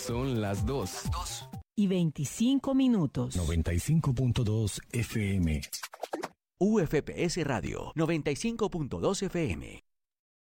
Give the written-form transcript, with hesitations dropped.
Son las 2. 2:25. 95.2 FM. UFPS Radio 95.2 FM.